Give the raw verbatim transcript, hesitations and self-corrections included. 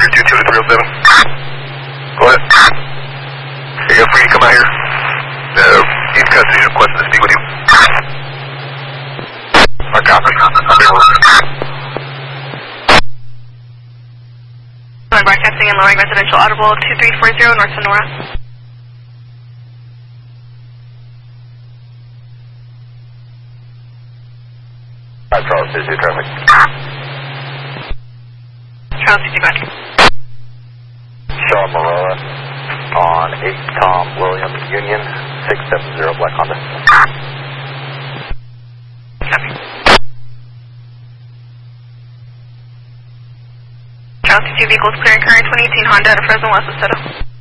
three two two to three oh seven. Go ahead. Are you free to come out here? Uh, East Custody requested to speak with you. I copy. I'll be listening. Broadcasting and lowering residential audible two three four zero North Sonora. Hi, Charles, C C traffic. Charles, C C back. Shaw Morella on eight Tom Williams Union, six seven zero Black Honda. Copy. Charles, C C vehicles clearing current twenty eighteen Honda out of Fresno, West Estero.